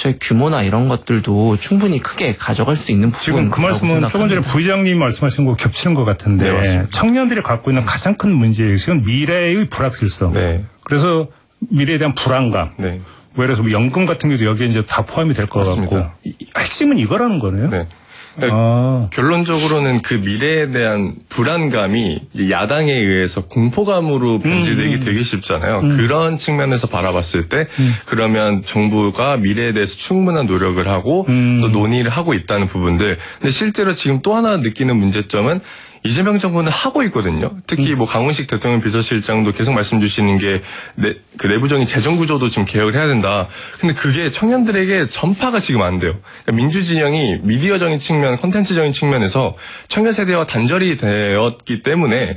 부처의 규모나 이런 것들도 충분히 크게 가져갈 수 있는 부분. 지금 그 말씀은 조금 전에 부의장님 말씀하신 거 겹치는 것 같은데 네, 청년들이 갖고 있는 가장 큰 문제의식은 미래의 불확실성. 네. 그래서 미래에 대한 불안감. 네. 뭐 예를 들어서 뭐 연금 같은 경우도 여기에 이제 다 포함이 될 것 같고. 핵심은 이거라는 거네요. 네. 결론적으로는 그 미래에 대한 불안감이 야당에 의해서 공포감으로 변질되기 되게 쉽잖아요. 그런 측면에서 바라봤을 때 그러면 정부가 미래에 대해서 충분한 노력을 하고 또 논의를 하고 있다는 부분들. 근데 실제로 지금 또 하나 느끼는 문제점은 이재명 정부는 하고 있거든요. 특히 뭐 강훈식 대통령 비서실장도 계속 말씀 주시는 게 그 내부적인 재정 구조도 지금 개혁을 해야 된다. 근데 그게 청년들에게 전파가 지금 안 돼요. 그러니까 민주진영이 미디어적인 측면, 콘텐츠적인 측면에서 청년 세대와 단절이 되었기 때문에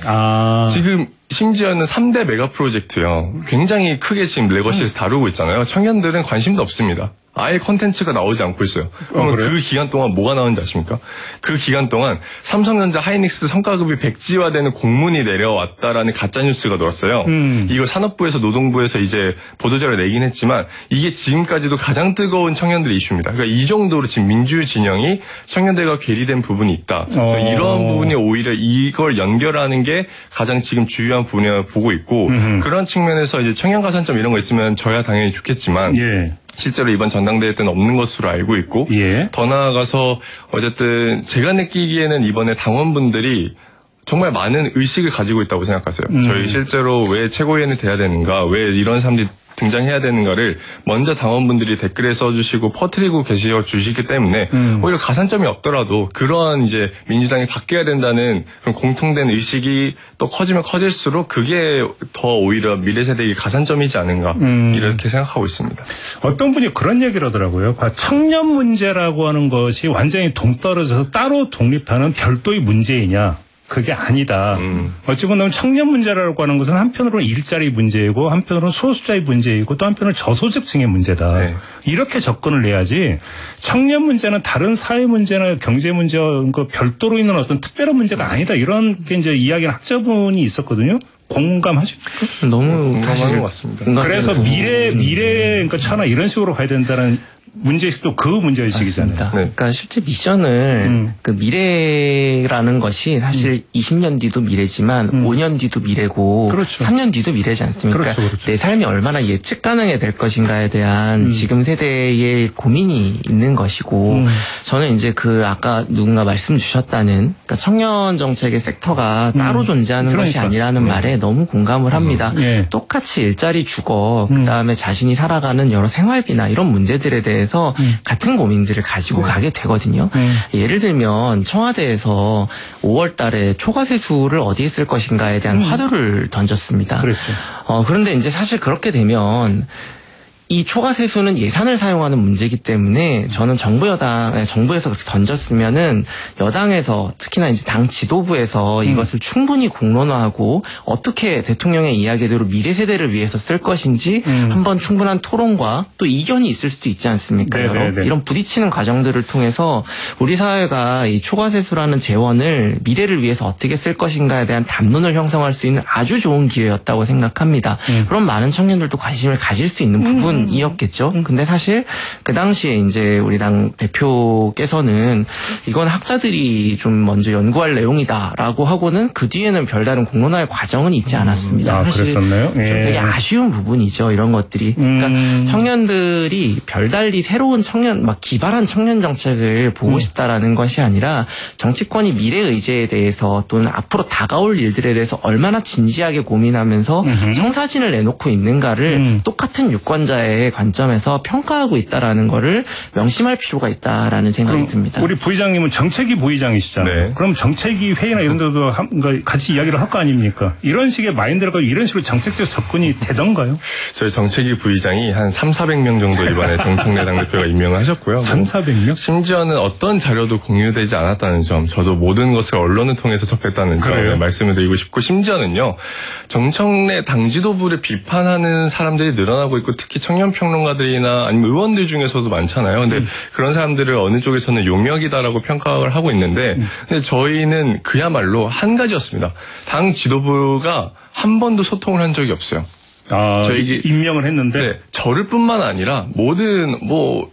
지금 심지어는 3대 메가 프로젝트요. 굉장히 크게 지금 레거시에서 다루고 있잖아요. 청년들은 관심도 없습니다. 아예 콘텐츠가 나오지 않고 있어요. 그러면 그 기간 동안 뭐가 나오는지 아십니까? 그 기간 동안 삼성전자 하이닉스 성과급이 백지화되는 공문이 내려왔다라는 가짜뉴스가 돌았어요. 이거 산업부에서 노동부에서 이제 보도자료를 내긴 했지만 이게 지금까지도 가장 뜨거운 청년들의 이슈입니다. 그러니까 이 정도로 지금 민주진영이 청년들과 괴리된 부분이 있다. 이런 부분이 오히려 이걸 연결하는 게 가장 지금 주요한 부분이라고 보고 있고 그런 측면에서 이제 청년 가산점 이런 거 있으면 저야 당연히 좋겠지만 실제로 이번 전당대회 때는 없는 것으로 알고 있고 더 나아가서 어쨌든 제가 느끼기에는 이번에 당원분들이 정말 많은 의식을 가지고 있다고 생각하세요. 저희 실제로 왜 최고위원이 돼야 되는가, 왜 이런 사람들이 등장해야 되는가를 먼저 당원분들이 댓글에 써주시고 퍼뜨리고 계셔 주시기 때문에 오히려 가산점이 없더라도 그러한 이제 민주당이 바뀌어야 된다는 그런 공통된 의식이 또 커지면 커질수록 그게 더 오히려 미래 세대의 가산점이지 않은가 이렇게 생각하고 있습니다. 어떤 분이 그런 얘기를 하더라고요. 청년 문제라고 하는 것이 완전히 동떨어져서 따로 독립하는 별도의 문제이냐. 그게 아니다. 어찌 보면 청년 문제라고 하는 것은 한편으로는 일자리 문제이고 한편으로는 소수자의 문제이고 또 한편으로는 저소득층의 문제다. 이렇게 접근을 해야지 청년 문제는 다른 사회 문제나 경제 문제와 별도로 있는 어떤 특별한 문제가 아니다. 이런 게 이제 이야기는 학자분이 있었거든요. 공감하십니까? 너무 공감하는 것 같습니다. 그래서 미래 그러니까 차나 이런 식으로 가야 된다는 문제의식도 그 문제의식이잖아요. 그러니까 실제 미션을 그 미래라는 것이 사실 20년 뒤도 미래지만 5년 뒤도 미래고 3년 뒤도 미래지 않습니까? 내 삶이 얼마나 예측 가능해 될 것인가에 대한 지금 세대의 고민이 있는 것이고 저는 이제 그 아까 누군가 말씀 주셨다는 그러니까 청년 정책의 섹터가 따로 존재하는 것이 아니라는 말에 너무 공감을 합니다. 똑같이 일자리 주거 그다음에 자신이 살아가는 여러 생활비나 이런 문제들에 대해서 같은 고민들을 가지고 가게 되거든요. 예를 들면 청와대에서 5월 달에 초과세수를 어디에 쓸 것인가에 대한 화두를 던졌습니다. 그런데 이제 사실 그렇게 되면 이 초과세수는 예산을 사용하는 문제이기 때문에 저는 정부에서 그렇게 던졌으면은 여당에서 특히나 이제 당 지도부에서 이것을 충분히 공론화하고 어떻게 대통령의 이야기대로 미래 세대를 위해서 쓸 것인지 한번 충분한 토론과 또 이견이 있을 수도 있지 않습니까? 이런 부딪히는 과정들을 통해서 우리 사회가 이 초과세수라는 재원을 미래를 위해서 어떻게 쓸 것인가에 대한 담론을 형성할 수 있는 아주 좋은 기회였다고 생각합니다. 그럼 많은 청년들도 관심을 가질 수 있는 부분 이었겠죠. 근데 사실 그 당시에 이제 우리 당 대표께서는 이건 학자들이 좀 먼저 연구할 내용이다라고 하고는 그 뒤에는 별다른 공론화의 과정은 있지 않았습니다. 사실 그랬었나요? 좀 되게 아쉬운 부분이죠. 이런 것들이. 그러니까 청년들이 별달리 새로운 막 기발한 청년 정책을 보고 싶다라는 것이 아니라 정치권이 미래 의제에 대해서 또는 앞으로 다가올 일들에 대해서 얼마나 진지하게 고민하면서 청사진을 내놓고 있는가를 똑같은 유권자의 관점에서 평가하고 있다라는 거를 명심할 필요가 있다라는 생각이 듭니다. 우리 부의장님은 정책위 부의장이시잖아요. 그럼 정책위 회의나 이런 데도 같이 이야기를 할 거 아닙니까? 이런 식의 마인드가 이런 식으로 정책적 접근이 되던가요? 저희 정책위 부의장이 한 3,400명 정도 이번에 정청래 당대표가 임명을 하셨고요. 3,400명? 심지어는 어떤 자료도 공유되지 않았다는 점, 저도 모든 것을 언론을 통해서 접했다는 점에 말씀을 드리고 싶고 심지어는요. 정청래 당 지도부를 비판하는 사람들이 늘어나고 있고 특히 청년평론가들이나 아니면 의원들 중에서도 많잖아요. 근데 그런 사람들을 어느 쪽에서는 용역이다라고 평가를 하고 있는데 근데 저희는 그야말로 한 가지였습니다. 당 지도부가 한 번도 소통을 한 적이 없어요. 저에게 임명을 했는데 저를 뿐만 아니라 모든